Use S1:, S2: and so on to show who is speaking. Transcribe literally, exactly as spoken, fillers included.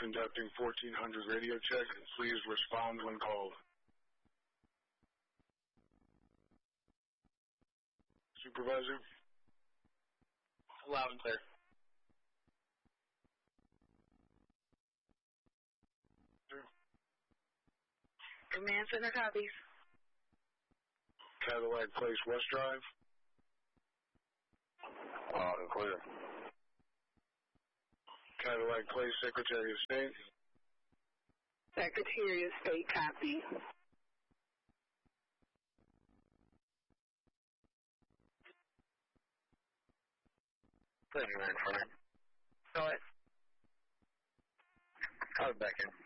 S1: conducting fourteen hundred radio check. Please respond when called. Supervisor?
S2: Loud and clear.
S3: Command Center copies.
S1: Cadillac Place West Drive.
S4: Loud and clear.
S1: Cadillac Place Secretary of State.
S3: Secretary of State copy.
S4: Thank you, man.
S3: Go ahead.
S4: I'll be back in.